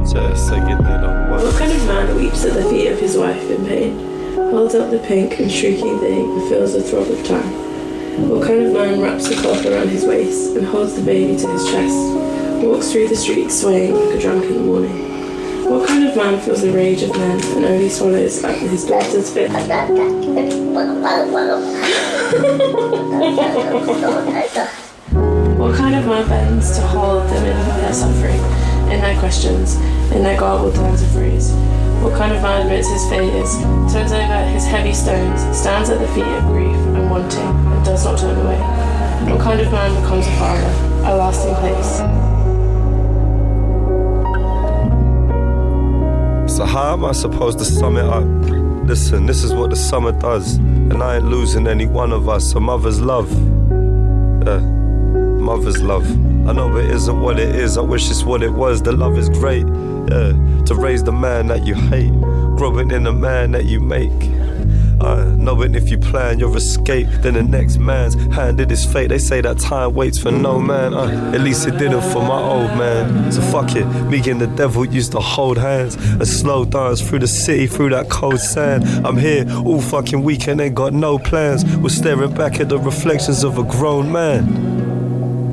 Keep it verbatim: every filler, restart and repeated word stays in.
Just to get that on. What kind of man weeps at the feet of his wife in pain, holds up the pink and shrieking thing and feels the throb of time? What kind of man wraps the cloth around his waist and holds the baby to his chest, walks through the streets swaying like a drunk in the morning? What kind of man feels the rage of men and only swallows at his daughter's fit? What kind of man bends to hold them in their suffering, in their questions, in their garbled turns of phrase? What kind of man admits his failures, turns over his heavy stones, stands at the feet of grief and wanting, and does not turn away? What kind of man becomes a father, a lasting place? So how am I supposed to sum it up? Listen, this is what the summer does, and I ain't losing any one of us. So mother's love, yeah, mother's love. I know it isn't what it is, I wish it's what it was. The love is great, yeah, to raise the man that you hate, growing in the man that you make. Uh, knowing if you plan your escape, then the next man's handed his fate. They say that time waits for no man, uh, at least it didn't for my old man. So fuck it, me and the devil used to hold hands and slow dance through the city, through that cold sand. I'm here all fucking weekend, ain't got no plans. We're staring back at the reflections of a grown man.